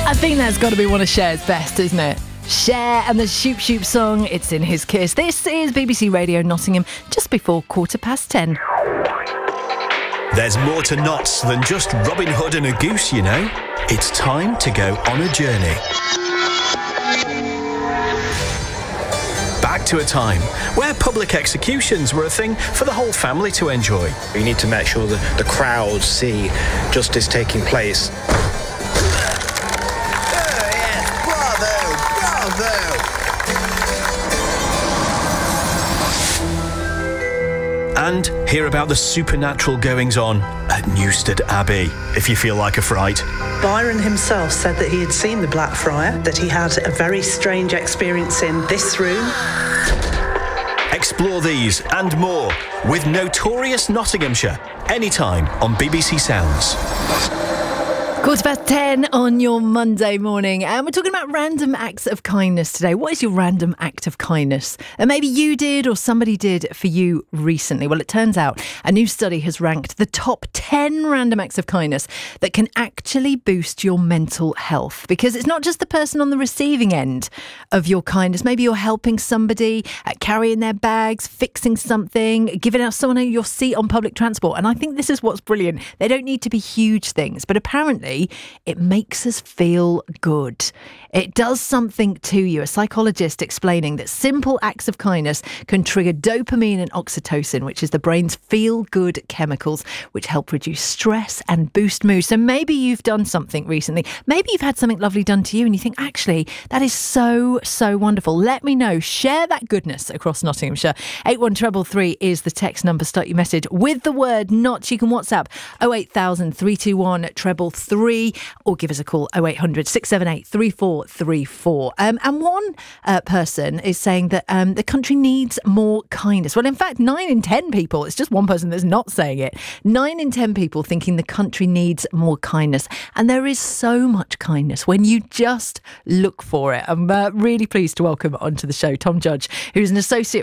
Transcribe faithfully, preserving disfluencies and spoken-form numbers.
I think that's got to be one of Cher's best, isn't it? Cher and the Shoop Shoop song, it's in his kiss. This is B B C Radio Nottingham, just before quarter past ten. There's more to knots than just Robin Hood and a goose, you know. It's time to go on a journey. Back to a time where public executions were a thing for the whole family to enjoy. You need to make sure that the crowds see justice taking place. And hear about the supernatural goings-on at Newstead Abbey, if you feel like a fright. Byron himself said that he had seen the Black Friar, that he had a very strange experience in this room. Explore these and more with Notorious Nottinghamshire, anytime on B B C Sounds. Quarter past ten on your Monday morning, and we're talking about random acts of kindness today. What is your random act of kindness? And maybe you did or somebody did for you recently. Well, it turns out a new study has ranked the top ten random acts of kindness that can actually boost your mental health. Because it's not just the person on the receiving end of your kindness. Maybe you're helping somebody at carrying their bags, fixing something, giving out someone your seat on public transport. And I think this is what's brilliant. They don't need to be huge things, but apparently it makes us feel good. It does something to you. A psychologist explaining that simple acts of kindness can trigger dopamine and oxytocin, which is the brain's feel-good chemicals, which help reduce stress and boost mood. So maybe you've done something recently. Maybe you've had something lovely done to you and you think, actually, that is so, so wonderful. Let me know. Share that goodness across Nottinghamshire. eight one three three is the text number. Start your message with the word not. You can WhatsApp oh eight thousand, three two one, three three three or give us a call oh eight hundred, six seven eight, three four three four. Um, and one uh, person is saying that um, the country needs more kindness. Well, in fact, nine in ten people, it's just one person that's not saying it, nine in ten people thinking the country needs more kindness. And there is so much kindness when you just look for it. I'm uh, really pleased to welcome onto the show Tom Judge, who's an associate